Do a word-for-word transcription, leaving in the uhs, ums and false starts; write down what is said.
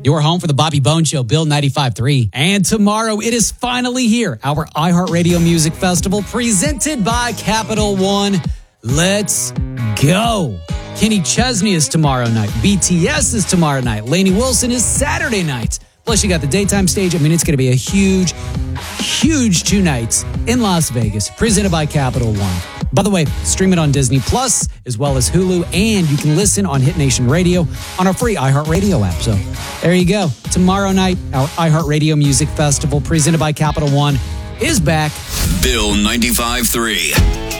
Your home for the Bobby Bone Show, Bill ninety-five point three. And tomorrow, it is finally here, our iHeartRadio Music Festival, presented by Capital One. Let's go. Kenny Chesney is tomorrow night. B T S is tomorrow night. Lainey Wilson is Saturday night. Plus, you got the daytime stage. I mean, it's going to be a huge, huge two nights in Las Vegas, presented by Capital One. By the way, stream it on Disney Plus as well as Hulu, and you can listen on Hit Nation Radio on our free iHeartRadio app. So there you go. Tomorrow night, our iHeartRadio Music Festival, presented by Capital One, is back. Bill ninety-five point three.